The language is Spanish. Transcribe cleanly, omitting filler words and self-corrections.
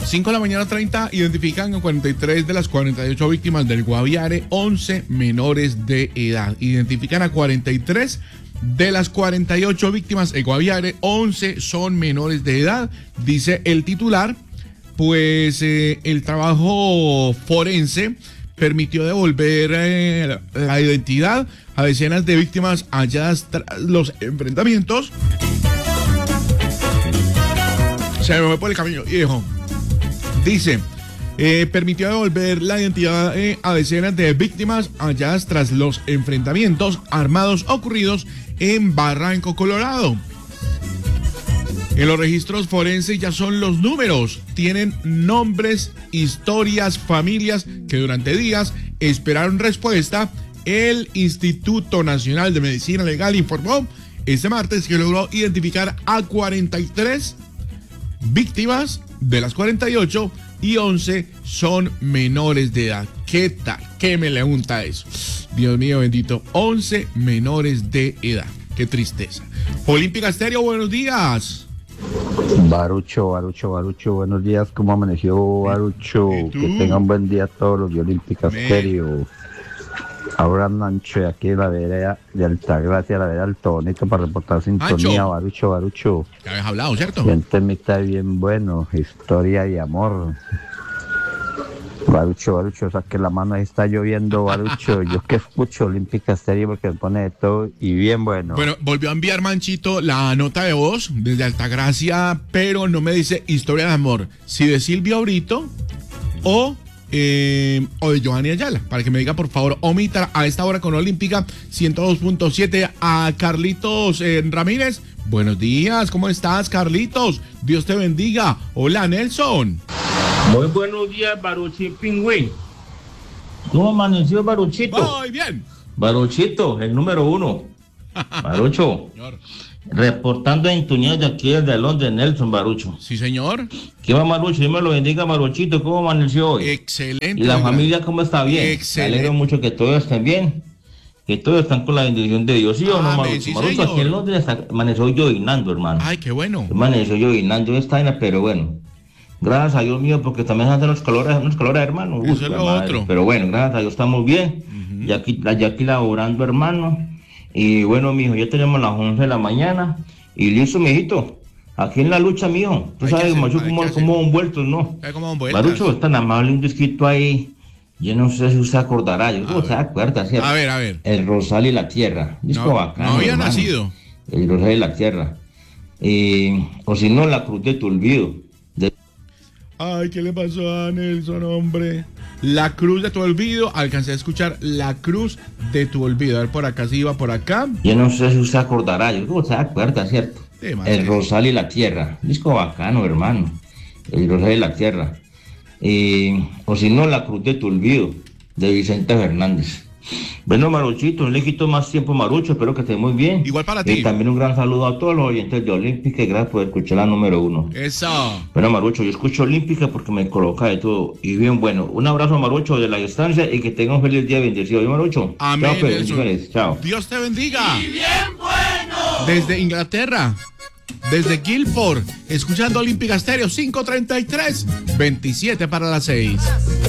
5 de la mañana 30, identifican a 43 de las 48 víctimas del Guaviare, 11 menores de edad. Identifican a 43 de las 48 víctimas del Guaviare, 11 son menores de edad, dice el titular. Pues el trabajo forense permitió devolver la identidad a decenas de víctimas halladas tras los enfrentamientos. Se me fue por el camino, viejo. Dice, permitió devolver la identidad a decenas de víctimas halladas tras los enfrentamientos armados ocurridos en Barranco, Colorado. En los registros forenses ya son los números, tienen nombres, historias, familias que durante días esperaron respuesta. El Instituto Nacional de Medicina Legal informó este martes que logró identificar a 43 víctimas de las 48 y 11 son menores de edad. ¿Qué tal? ¿Qué me le unta eso? Dios mío bendito, 11 menores de edad. Qué tristeza. Olímpica Estéreo, buenos días. Barucho, buenos días, ¿cómo amaneció Barucho? Que tengan un buen día todos los de Olímpica Estéreo. Ahora Nancho, aquí en la vereda de Altagracia, la vereda del Tonito, para reportar sintonía. Barucho. Ya habías hablado, ¿cierto? Bien, está bien bueno, historia y amor. Barucho, saque la mano, ahí está lloviendo, Barucho. Yo que escucho Olímpica Estéreo porque me pone de todo y bien bueno. Bueno, volvió a enviar Manchito la nota de voz desde Altagracia, pero no me dice historia de amor. Si de Silvia Brito o de Giovanni Ayala, para que me diga por favor, omita a esta hora con Olímpica 102.7 a Carlitos Ramírez. Buenos días, ¿cómo estás, Carlitos? Dios te bendiga. Hola, Nelson. Muy buenos días, Baruchín Pingüín. ¿Cómo amaneció Baruchito? Muy bien. Baruchito, el número 1. Barucho. Señor. Reportando en Tuñez de aquí desde Londres, Nelson Barucho. Sí, señor. ¿Qué va, Barucho? Dios me lo bendiga, Baruchito. ¿Cómo amaneció hoy? Excelente. ¿Y la familia cómo está? Bien. Excelente. Me alegro mucho que todos estén bien. Que todos están con la bendición de Dios. ¿Sí o no, Barucho? Sí, Barucho, aquí en Londres amaneció llovinando, hermano. Ay, qué bueno. Amaneció llovinando esta vaina, pero bueno. Gracias a Dios mío, porque también hacen los calores, hermano. Eso es lo otro. Pero bueno, gracias a Dios estamos bien. Uh-huh. Y aquí laborando, hermano. Y bueno, mijo, ya tenemos las 11 de la mañana. Y listo, mijito. Aquí en la lucha, mijo. Tú sabes, macho, como envueltos, ¿no? Como envueltos. Barucho, es tan amable, un disquito ahí. Yo no sé si usted acordará. Yo creo que se acuerda, ¿cierto? A ver. El Rosal y la Tierra. Disco bacano, no había hermano. nacido. El Rosal y la Tierra. O si no, la Cruz de tu Olvido. Ay, ¿qué le pasó a Nelson, hombre? La Cruz de tu Olvido. Alcancé a escuchar La Cruz de tu Olvido. A ver, por acá, si iba por acá. Yo no sé si usted acordará. Yo creo que se acuerda, ¿cierto? El Rosal y la Tierra. Disco bacano, hermano. El Rosal y la Tierra. O si no, La Cruz de tu Olvido, de Vicente Fernández. Bueno, Maruchito, no le quito más tiempo, Marucho, espero que esté muy bien. Igual para ti. Y también un gran saludo a todos los oyentes de Olímpica y gracias por escuchar la número 1. Eso. Bueno, Marucho, yo escucho Olímpica porque me coloca de todo. Y bien, bueno, un abrazo, Marucho, de la distancia y que tenga un feliz día bendecido. ¿Y Marucho? Amén. Chao, bendiciones. Chao. Dios te bendiga. Y bien bueno. Desde Inglaterra, desde Guildford, escuchando Olímpica Estéreo 5:33, 27 para las 6.